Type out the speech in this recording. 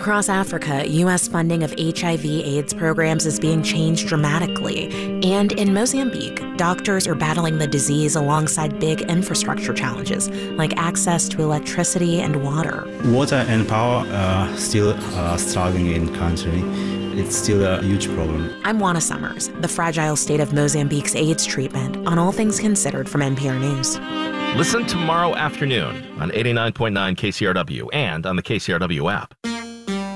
Across Africa, U.S. funding of HIV/AIDS programs is being changed dramatically. And in Mozambique, doctors are battling the disease alongside big infrastructure challenges, like access to electricity and water. Water and power are still struggling in the country. It's still a huge problem. I'm Juana Summers, the fragile state of Mozambique's AIDS treatment, on All Things Considered from NPR News. Listen tomorrow afternoon on 89.9 KCRW and on the KCRW app.